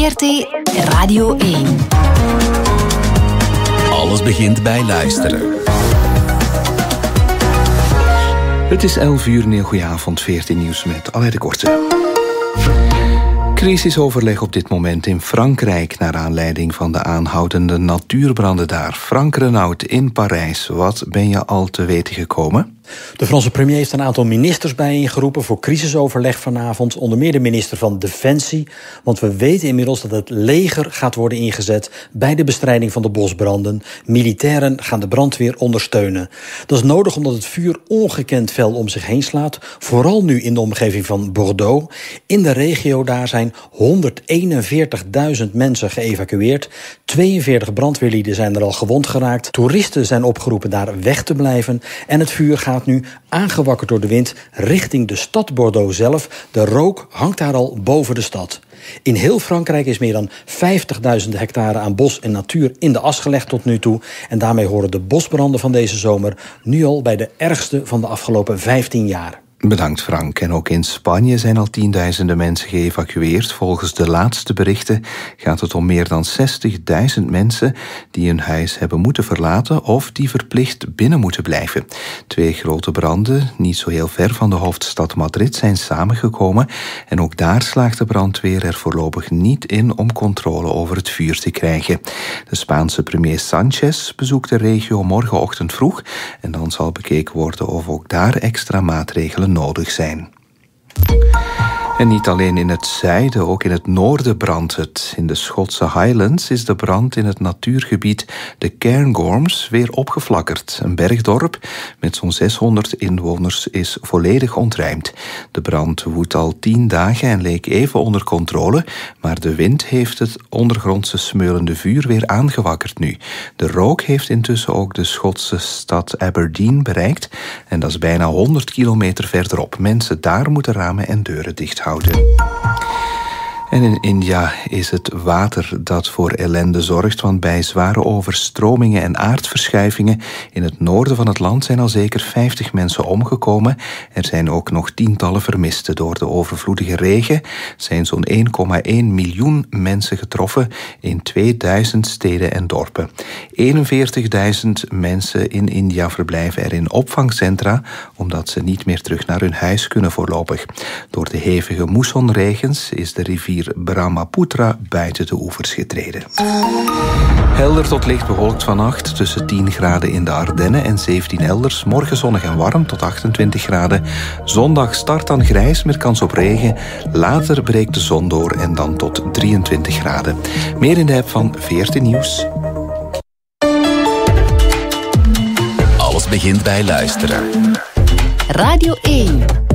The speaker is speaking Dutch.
VRT Radio 1. Alles begint bij luisteren. Het is 11 uur, een heel goeie avond, VRT Nieuws met Alain de Korte. Crisisoverleg op dit moment in Frankrijk naar aanleiding van de aanhoudende natuurbranden daar. Frank Renaud in Parijs, wat ben je al te weten gekomen? De Franse premier heeft een aantal ministers bijeengeroepen voor crisisoverleg vanavond. Onder meer de minister van Defensie. Want we weten inmiddels dat het leger gaat worden ingezet bij de bestrijding van de bosbranden. Militairen gaan de brandweer ondersteunen. Dat is nodig omdat het vuur ongekend fel om zich heen slaat. Vooral nu in de omgeving van Bordeaux. In de regio daar zijn 141.000 mensen geëvacueerd. 42 brandweerlieden zijn er al gewond geraakt. Toeristen zijn opgeroepen daar weg te blijven. En het vuur gaat nu, aangewakkerd door de wind, richting de stad Bordeaux zelf. De rook hangt daar al boven de stad. In heel Frankrijk is meer dan 50.000 hectare aan bos en natuur in de as gelegd tot nu toe. En daarmee horen de bosbranden van deze zomer nu al bij de ergste van de afgelopen 15 jaar. Bedankt Frank. En ook in Spanje zijn al tienduizenden mensen geëvacueerd. Volgens de laatste berichten gaat het om meer dan 60.000 mensen die hun huis hebben moeten verlaten of die verplicht binnen moeten blijven. 2 grote branden, niet zo heel ver van de hoofdstad Madrid, zijn samengekomen. En ook daar slaagt de brandweer er voorlopig niet in om controle over het vuur te krijgen. De Spaanse premier Sánchez bezoekt de regio morgenochtend vroeg. En dan zal bekeken worden of ook daar extra maatregelen nodig zijn. En niet alleen in het zuiden, ook in het noorden brandt het. In de Schotse Highlands is de brand in het natuurgebied de Cairngorms weer opgeflakkerd. Een bergdorp met zo'n 600 inwoners is volledig ontruimd. De brand woedt al 10 dagen en leek even onder controle, maar de wind heeft het ondergrondse smeulende vuur weer aangewakkerd nu. De rook heeft intussen ook de Schotse stad Aberdeen bereikt en dat is bijna 100 kilometer verderop. Mensen daar moeten ramen en deuren dicht houden. En in India is het water dat voor ellende zorgt, want bij zware overstromingen en aardverschuivingen in het noorden van het land zijn al zeker 50 mensen omgekomen. Er zijn ook nog tientallen vermisten. Door de overvloedige regen zijn zo'n 1,1 miljoen mensen getroffen in 2000 steden en dorpen. 41.000 mensen in India verblijven er in opvangcentra, omdat ze niet meer terug naar hun huis kunnen voorlopig. Door de hevige moessonregens is de rivier Brahmaputra buiten de oevers getreden. Helder tot licht bewolkt vannacht, tussen 10 graden in de Ardennen en 17 elders. Morgen zonnig en warm tot 28 graden. Zondag start dan grijs met kans op regen. Later breekt de zon door en dan tot 23 graden. Meer in de app van VRT Nieuws. Alles begint bij luisteren. Radio 1.